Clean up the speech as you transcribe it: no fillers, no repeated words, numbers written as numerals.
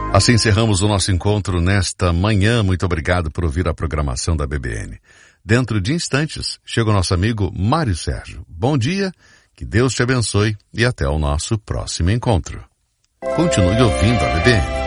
Assim encerramos o nosso encontro nesta manhã. Muito obrigado por ouvir a programação da BBN. Dentro de instantes, chega o nosso amigo Mário Sérgio. Bom dia, que Deus te abençoe e até o nosso próximo encontro. Continue ouvindo a BBN.